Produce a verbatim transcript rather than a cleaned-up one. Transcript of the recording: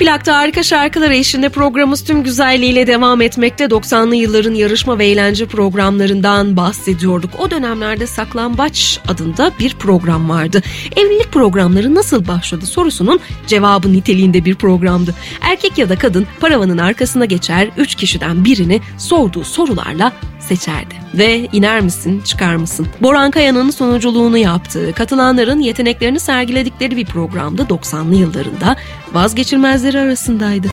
Plak'ta harika şarkılar eşliğinde programımız tüm güzelliğiyle devam etmekte. doksanlı yılların yarışma ve eğlence programlarından bahsediyorduk. O dönemlerde Saklambaç adında bir program vardı. Evlilik programları nasıl başladı sorusunun cevabı niteliğinde bir programdı. Erkek ya da kadın paravanın arkasına geçer, üç kişiden birini sorduğu sorularla seçerdi. Ve iner misin, çıkar mısın? Boran Kaya'nın sunuculuğunu yaptığı, katılanların yeteneklerini sergiledikleri bir programdı doksanlı yıllarında vazgeçilmezleri arasındaydı.